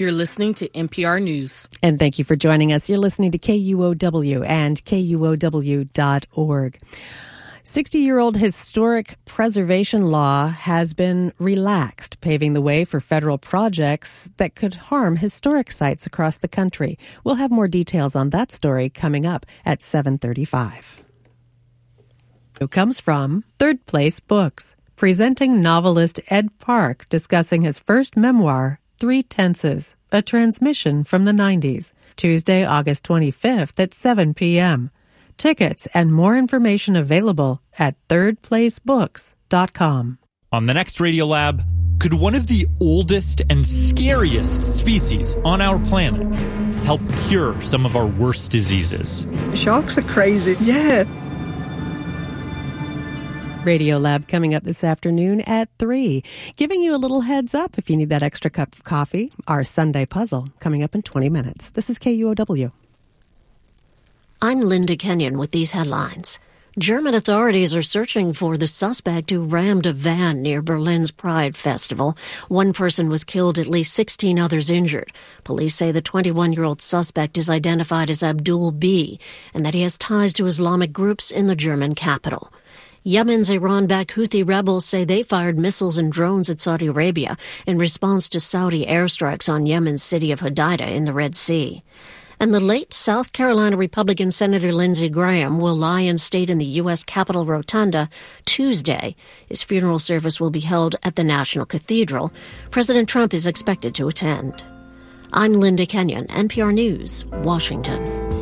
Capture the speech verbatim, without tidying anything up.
You're listening to N P R News. And thank you for joining us. You're listening to K U O W and K U O W dot org. sixty-year-old historic preservation law has been relaxed, paving the way for federal projects that could harm historic sites across the country. We'll have more details on that story coming up at seven thirty-five. It comes from Third Place Books, presenting novelist Ed Park discussing his first memoir, Three Tenses, a transmission from the nineties, Tuesday, August twenty-fifth at seven p.m. Tickets and more information available at third place books dot com. On the next Radiolab, could one of the oldest and scariest species on our planet help cure some of our worst diseases? Sharks are crazy, yeah. Radiolab coming up this afternoon at three. Giving you a little heads up if you need that extra cup of coffee. Our Sunday puzzle coming up in twenty minutes. This is K U O W. I'm Linda Kenyon with these headlines. German authorities are searching for the suspect who rammed a van near Berlin's Pride Festival. One person was killed, at least sixteen others injured. Police say the twenty-one-year-old suspect is identified as Abdul B. and that he has ties to Islamic groups in the German capital. Yemen's Iran-backed Houthi rebels say they fired missiles and drones at Saudi Arabia in response to Saudi airstrikes on Yemen's city of Hodeidah in the Red Sea. And the late South Carolina Republican Senator Lindsey Graham will lie in state in the U S Capitol Rotunda Tuesday. His funeral service will be held at the National Cathedral. President Trump is expected to attend. I'm Linda Kenyon, N P R News, Washington.